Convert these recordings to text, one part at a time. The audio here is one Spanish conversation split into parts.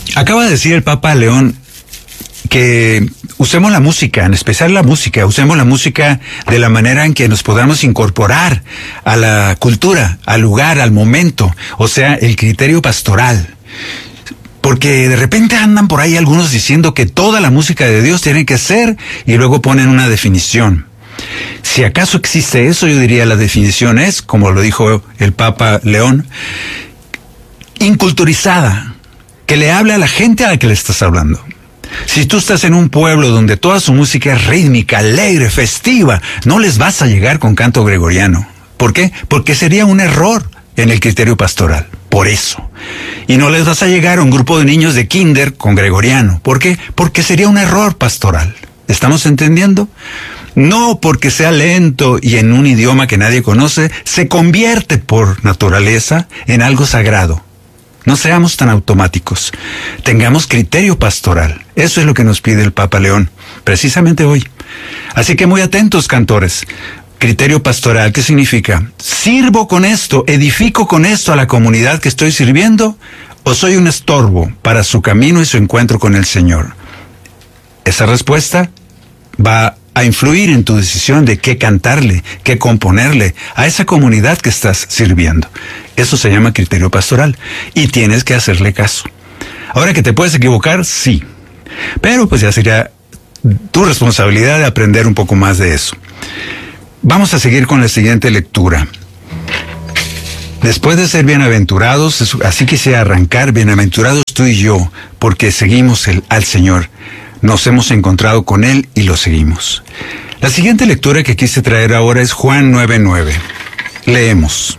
Acaba de decir el Papa León que usemos la música, en especial la música, usemos la música de la manera en que nos podamos incorporar a la cultura, al lugar, al momento, o sea, el criterio pastoral. Porque de repente andan por ahí algunos diciendo que toda la música de Dios tiene que ser, y luego ponen una definición. Si acaso existe eso, yo diría la definición es, como lo dijo el Papa León, inculturizada, que le hable a la gente a la que le estás hablando. Si tú estás en un pueblo donde toda su música es rítmica, alegre, festiva, no les vas a llegar con canto gregoriano. ¿Por qué? Porque sería un error en el criterio pastoral. Por eso. Y no les vas a llegar a un grupo de niños de kinder con gregoriano. ¿Por qué? Porque sería un error pastoral. ¿Estamos entendiendo? No porque sea lento y en un idioma que nadie conoce, se convierte por naturaleza en algo sagrado. No seamos tan automáticos. Tengamos criterio pastoral. Eso es lo que nos pide el Papa León, precisamente hoy. Así que muy atentos, cantores. Criterio pastoral, ¿qué significa? ¿Sirvo con esto, edifico con esto a la comunidad que estoy sirviendo? ¿O soy un estorbo para su camino y su encuentro con el Señor? Esa respuesta va a influir en tu decisión de qué cantarle, qué componerle a esa comunidad que estás sirviendo. Eso se llama criterio pastoral y tienes que hacerle caso. Ahora, que te puedes equivocar, sí, pero pues ya sería tu responsabilidad de aprender un poco más de eso. Vamos a seguir con la siguiente lectura. Después de ser bienaventurados, así quise arrancar, bienaventurados tú y yo, porque seguimos al Señor. Nos hemos encontrado con Él y lo seguimos. La siguiente lectura que quise traer ahora es Juan 9:9. Leemos.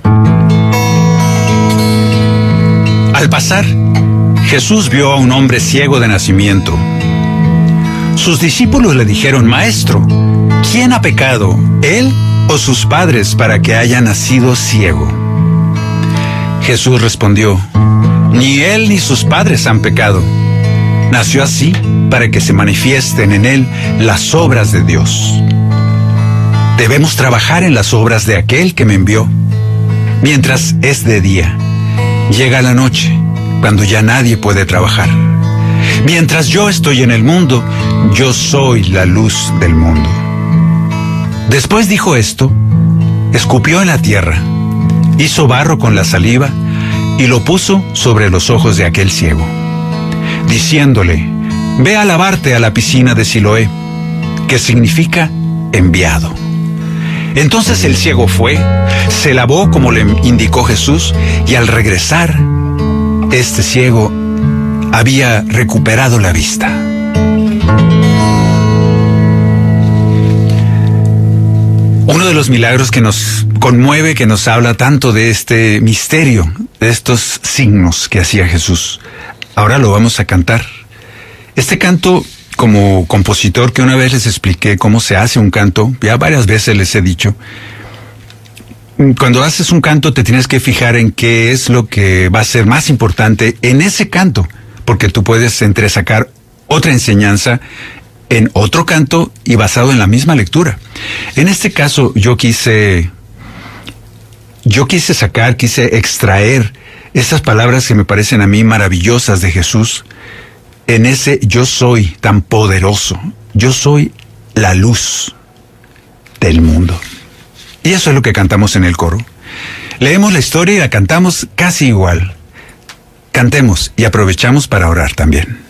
Al pasar, Jesús vio a un hombre ciego de nacimiento. Sus discípulos le dijeron: Maestro, ¿quién ha pecado, él o sus padres, para que haya nacido ciego? Jesús respondió: Ni él ni sus padres han pecado. Nació así para que se manifiesten en él las obras de Dios. Debemos trabajar en las obras de aquel que me envió. Mientras es de día, llega la noche, cuando ya nadie puede trabajar. Mientras yo estoy en el mundo, yo soy la luz del mundo. Después dijo esto, escupió en la tierra, hizo barro con la saliva y lo puso sobre los ojos de aquel ciego, diciéndole: Ve a lavarte a la piscina de Siloé, que significa enviado. Entonces el ciego fue, se lavó como le indicó Jesús, y al regresar, este ciego había recuperado la vista. Uno de los milagros que nos conmueve, que nos habla tanto de este misterio, de estos signos que hacía Jesús. Ahora lo vamos a cantar. Este canto, como compositor, que una vez les expliqué cómo se hace un canto, ya varias veces les he dicho, cuando haces un canto te tienes que fijar en qué es lo que va a ser más importante en ese canto, porque tú puedes entresacar otra enseñanza en otro canto y basado en la misma lectura. En este caso yo quise extraer esas palabras que me parecen a mí maravillosas de Jesús en ese yo soy tan poderoso. Yo soy la luz del mundo. Y eso es lo que cantamos en el coro. Leemos la historia y la cantamos casi igual. Cantemos y aprovechamos para orar también.